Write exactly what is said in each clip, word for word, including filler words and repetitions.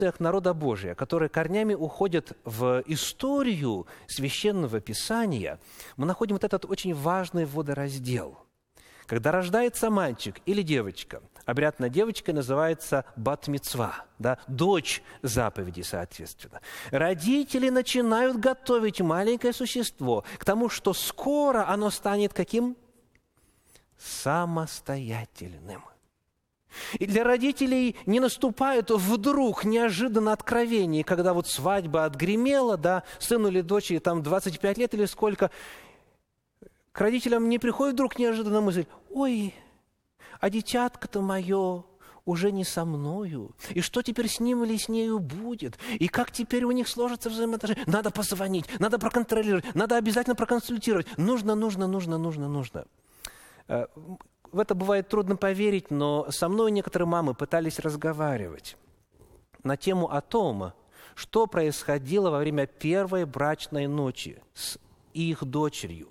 народа Божия, которые корнями уходят в историю Священного Писания, мы находим вот этот очень важный водораздел. Когда рождается мальчик или девочка, обряд над девочкой называется бат-мицва, да, дочь заповеди, соответственно. Родители начинают готовить маленькое существо к тому, что скоро оно станет каким? Самостоятельным. И для родителей не наступает вдруг неожиданно откровение, когда вот свадьба отгремела, да, сыну или дочери там двадцать пять лет или сколько, к родителям не приходит вдруг неожиданно мысль: ой, а дитятко-то мое уже не со мною, и что теперь с ним или с нею будет, и как теперь у них сложатся взаимоотношения, надо позвонить, надо проконтролировать, надо обязательно проконсультировать, нужно, нужно, нужно, нужно, нужно. В это бывает трудно поверить, но со мной некоторые мамы пытались разговаривать на тему о том, что происходило во время первой брачной ночи с их дочерью,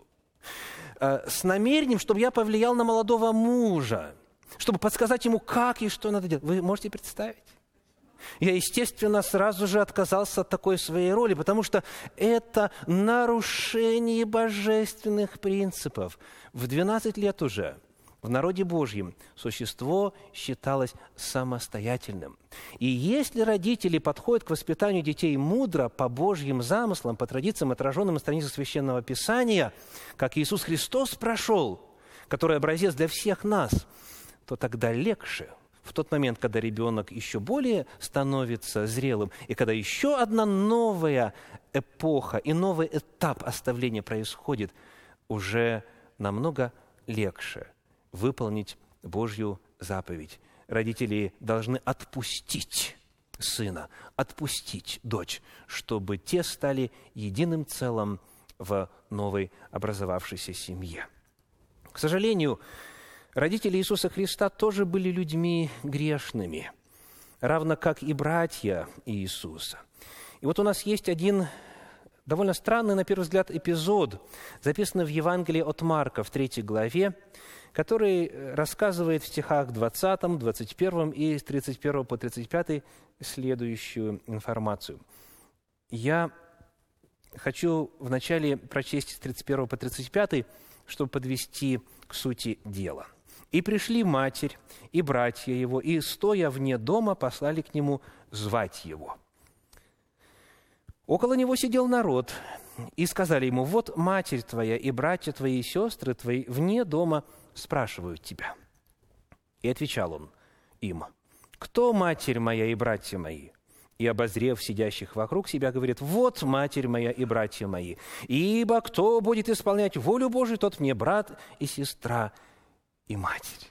с намерением, чтобы я повлиял на молодого мужа, чтобы подсказать ему, как и что надо делать. Вы можете представить? Я, естественно, сразу же отказался от такой своей роли, потому что это нарушение божественных принципов. В двенадцать лет уже в народе Божьем существо считалось самостоятельным. И если родители подходят к воспитанию детей мудро, по Божьим замыслам, по традициям, отраженным на страницах Священного Писания, как Иисус Христос прошел, который образец для всех нас, то тогда легче, в тот момент, когда ребенок еще более становится зрелым, и когда еще одна новая эпоха и новый этап оставления происходит, уже намного легче выполнить Божью заповедь. Родители должны отпустить сына, отпустить дочь, чтобы те стали единым целым в новой образовавшейся семье. К сожалению, родители Иисуса Христа тоже были людьми грешными, равно как и братья Иисуса. И вот у нас есть один довольно странный, на первый взгляд, эпизод, записанный в Евангелии от Марка в третьей главе, который рассказывает в стихах двадцатом, двадцать первом и с тридцать первого по тридцать пятый следующую информацию. Я хочу вначале прочесть с тридцать первого по тридцать пятый, чтобы подвести к сути дела. «И пришли матерь, и братья его, и, стоя вне дома, послали к нему звать его. Около него сидел народ, и сказали ему: вот матерь твоя и братья твои и сестры твои вне дома спрашивают тебя. И отвечал он им: кто матерь моя и братья мои? И, обозрев сидящих вокруг себя, говорит: вот матерь моя и братья мои. Ибо кто будет исполнять волю Божию, тот мне брат и сестра и матерь».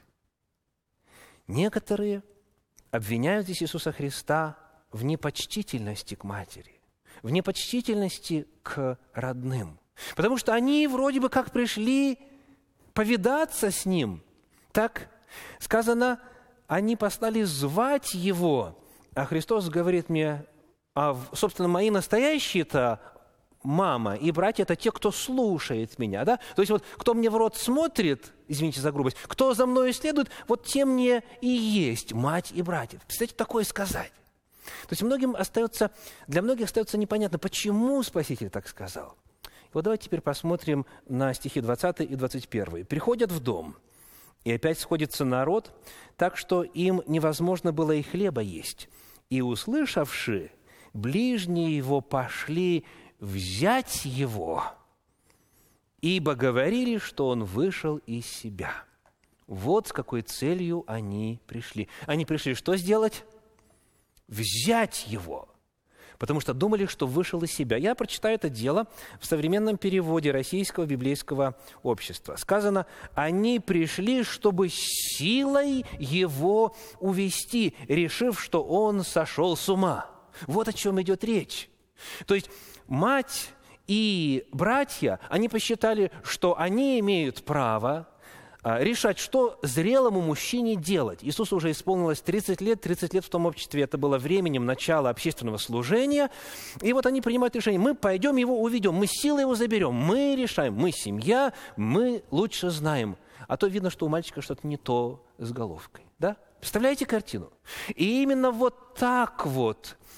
Некоторые обвиняют здесь Иисуса Христа в непочтительности к матери, в непочтительности к родным, потому что они вроде бы как пришли повидаться с Ним. Так сказано, они послали звать Его, а Христос говорит мне: а, собственно, мои настоящие-то мама и братья – это те, кто слушает меня. Да? То есть вот кто мне в рот смотрит, извините за грубость, кто за мной следует, вот те мне и есть мать и братья. Представляете, такое сказать. То есть многим остается, для многих остается непонятно, почему Спаситель так сказал. И вот давайте теперь посмотрим на стихи двадцатый и двадцать первый. «Приходят в дом, и опять сходится народ, так что им невозможно было и хлеба есть. И, услышавши, ближние его пошли взять его, ибо говорили, что он вышел из себя». Вот с какой целью они пришли. Они пришли что сделать? Взять его, потому что думали, что вышел из себя. Я прочитаю это дело в современном переводе Российского библейского общества. Сказано: они пришли, чтобы силой его увести, решив, что он сошел с ума. Вот о чем идет речь. То есть мать и братья, они посчитали, что они имеют право решать, что зрелому мужчине делать. Иисусу уже исполнилось тридцать лет, тридцать лет в том обществе, это было временем начала общественного служения, и вот они принимают решение: мы пойдем его уведем, мы силой его заберем, мы решаем, мы семья, мы лучше знаем. А то видно, что у мальчика что-то не то с головкой. Да? Представляете картину? И именно вот так вот